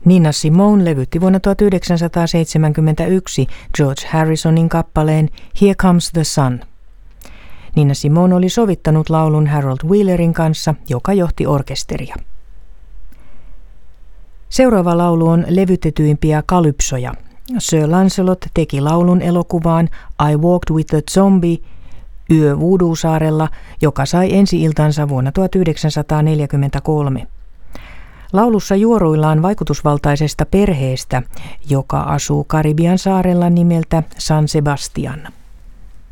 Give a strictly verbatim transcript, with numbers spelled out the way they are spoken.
Nina Simone levytti vuonna tuhatyhdeksänsataaseitsemänkymmentäyksi George Harrisonin kappaleen Here Comes the Sun. Nina Simone oli sovittanut laulun Harold Wheelerin kanssa, joka johti orkesteria. Seuraava laulu on levytetyimpiä kalypsoja. Sir Lancelot teki laulun elokuvaan I Walked with a Zombie, Yö Voodoo-saarella, joka sai ensi-iltansa vuonna tuhatyhdeksänsataaneljäkymmentäkolme. Laulussa juoruillaan vaikutusvaltaisesta perheestä, joka asuu Karibian saarella nimeltä San Sebastian.